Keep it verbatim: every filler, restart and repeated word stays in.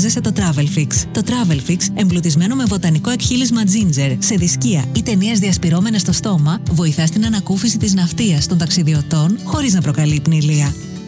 χρειάζεσαι το Travelfix. Το Travelfix, εμπλουτισμένο με βοτανικό εκχύλισμα ginger, σε δισκία ή ταινίες διασπυρώμενες στο στόμα, βοηθά στην ανακούφιση της ναυτίας των ταξιδιωτών χωρίς να προκαλεί πνηλεία.